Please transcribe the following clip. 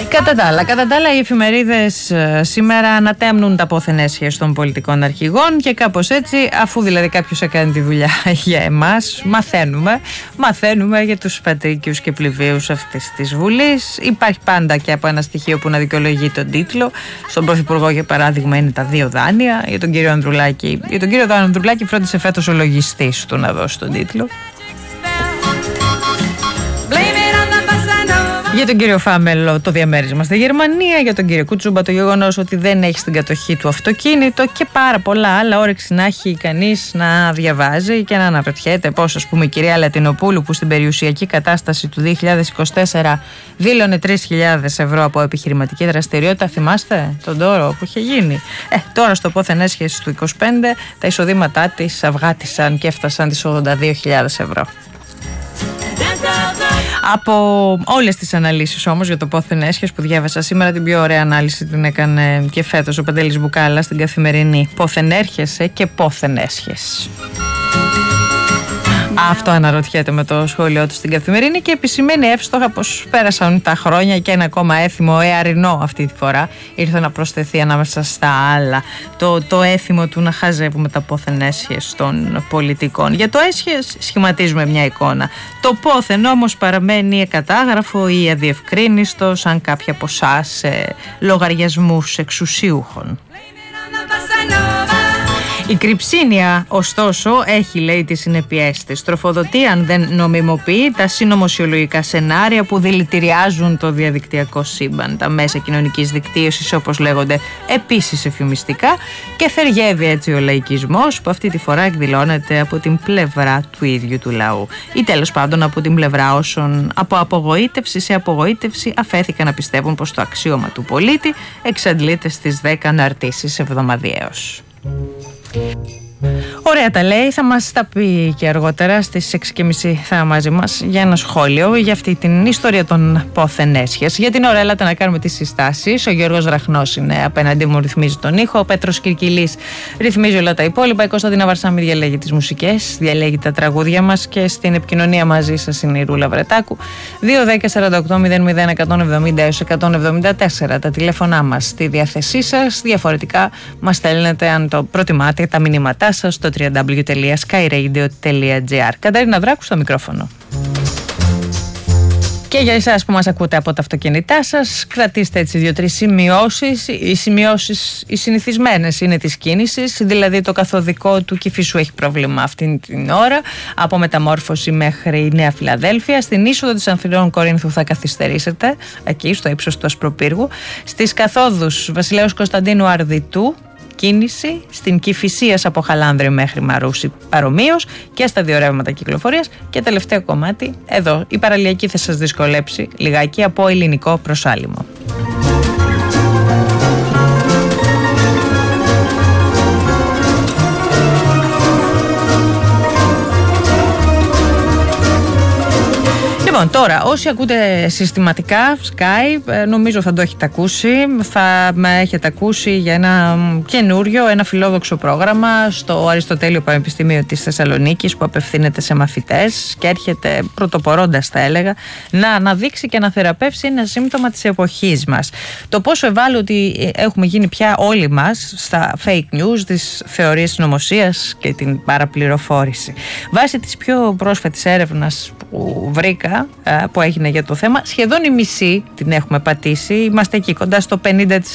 Κατά τα άλλα, οι εφημερίδες σήμερα ανατέμνουν τα πόθεν έσχες των πολιτικών αρχηγών και κάπως έτσι, αφού δηλαδή κάποιος έκανε τη δουλειά για εμάς, μαθαίνουμε για τους πατρίκιους και πληβίους αυτής της Βουλής. Υπάρχει πάντα και από ένα στοιχείο που να δικαιολογεί τον τίτλο. Στον Πρωθυπουργό, για παράδειγμα, είναι τα 2 δάνεια. Για τον κύριο Ανδρουλάκη, φρόντισε φέτος ο λογιστής του να δώσει τον τίτλο. Για τον κύριο Φάμελο το διαμέρισμα στη Γερμανία, για τον κύριο Κουτσούμπα το γεγονός ότι δεν έχει στην κατοχή του αυτοκίνητο και πάρα πολλά άλλα. Όρεξη να έχει κανείς να διαβάζει και να αναρωτιέται πώς, ας πούμε, η κυρία Λατινοπούλου, που στην περιουσιακή κατάσταση του 2024 δήλωνε 3.000 ευρώ από επιχειρηματική δραστηριότητα, θυμάστε τον τόρο που είχε γίνει. Τώρα στο πόθεν έσχεση του 25 τα εισοδήματά της αυγάτισαν και έφτασαν τις 82.000 ευρώ. Από όλες τις αναλύσεις όμως για το πόθεν έσχες που διάβασα σήμερα, την πιο ωραία ανάλυση την έκανε και φέτος ο Παντελής Μπουκάλας στην Καθημερινή. Πόθεν έρχεσαι και πόθεν έσχες. Αυτό αναρωτιέται με το σχόλιο του στην Καθημερινή και επισημαίνει εύστοχα πως πέρασαν τα χρόνια και ένα ακόμα έθιμο εαρινό αυτή τη φορά ήρθε να προσθεθεί ανάμεσα στα άλλα. Το έθιμο του να χαζεύουμε τα πόθεν έσχες των πολιτικών. Για το έσχες σχηματίζουμε μια εικόνα. Το πόθεν όμως παραμένει εκατάγραφο ή αδιευκρίνιστο σαν κάποια ποσά σε λογαριασμούς εξουσίουχων. Η Κρυψίνια, ωστόσο, έχει, λέει, τις συνεπειές της. Τροφοδοτεί, αν δεν νομιμοποιεί, τα συνωμοσιολογικά σενάρια που δηλητηριάζουν το διαδικτυακό σύμπαν. Τα μέσα κοινωνικής δικτύωσης, όπως λέγονται, επίσης ευμιστικά, και θεργεύει έτσι ο λαϊκισμός, που αυτή τη φορά εκδηλώνεται από την πλευρά του ίδιου του λαού. Ή τέλος πάντων από την πλευρά όσων από απογοήτευση σε απογοήτευση αφέθηκαν να πιστεύουν πως το αξίωμα του πολίτη εξαντλείται στις 10 αναρτήσεις εβδομαδιαίως. Ωραία τα λέει, θα μας τα πει και αργότερα στις 6.30 θα μαζί μας για ένα σχόλιο για αυτή την ιστορία των πόθεν έσχες. Για την ώρα έλατε να κάνουμε τις συστάσεις. Ο Γιώργος Ραχνός είναι απέναντί μου, ρυθμίζει τον ήχο. Ο Πέτρος Κυρκυλής ρυθμίζει όλα τα υπόλοιπα. Η Κωνσταντίνα Βαρσάμι διαλέγει τις μουσικές, διαλέγει τα τραγούδια μας και στην επικοινωνία μαζί σας είναι η Ρούλα Βρετάκου. 2-10-48-00-170-174 τα τηλέφωνά μας στη διάθεσή σας. Διαφορετικά μας στέλνετε, αν το προτιμάτε, τα μηνύματά σας στο www.skyradio.gr. Καταρίνα Δράκου στο μικρόφωνο. Και για εσάς που μας ακούτε από τα αυτοκίνητά σας, κρατήστε έτσι 2-3 σημειώσεις. Οι σημειώσεις, οι συνηθισμένες, είναι της κίνησης, δηλαδή το καθοδικό του Κηφισού έχει πρόβλημα αυτήν την ώρα, από Μεταμόρφωση μέχρι Νέα Φιλαδέλφια. Στην είσοδο της Αμφιλών Κορίνθου θα καθυστερήσετε, εκεί στο ύψος του Ασπροπύργου. Στις καθόδους Βασιλέως Κωνσταντίνου Αρδιτού, κίνηση, στην Κηφισίας από Χαλάνδρη μέχρι Μαρούση παρομοίως, και στα δύο ρεύματα κυκλοφορίας. Και τελευταίο κομμάτι, εδώ η παραλιακή θα σας δυσκολέψει λιγάκι από Ελληνικό προς Άλυμο. Λοιπόν, τώρα, όσοι ακούτε συστηματικά Sky, νομίζω θα το έχετε ακούσει. Θα με έχετε ακούσει για ένα καινούριο, ένα φιλόδοξο πρόγραμμα στο Αριστοτέλειο Πανεπιστήμιο της Θεσσαλονίκης, που απευθύνεται σε μαθητές και έρχεται πρωτοπορώντας, θα έλεγα, να αναδείξει και να θεραπεύσει ένα σύμπτωμα της εποχής μας. Το πόσο ευάλωτοι έχουμε γίνει πια όλοι μας στα fake news, τις θεωρίες συνωμοσίας και την παραπληροφόρηση. Βάσει της πιο πρόσφατης έρευνας που βρήκα, που έγινε για το θέμα, σχεδόν η μισή την έχουμε πατήσει. Είμαστε εκεί κοντά στο